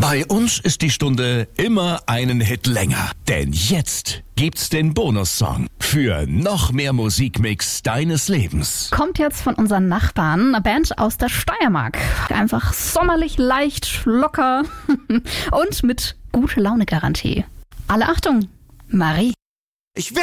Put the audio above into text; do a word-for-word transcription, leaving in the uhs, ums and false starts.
Bei uns ist die Stunde immer einen Hit länger. Denn jetzt gibt's den Bonussong für noch mehr Musikmix deines Lebens. Kommt jetzt von unseren Nachbarn, eine Band aus der Steiermark. Einfach sommerlich, leicht, locker und mit gute Laune Garantie. Alle Achtung, Marie. Ich will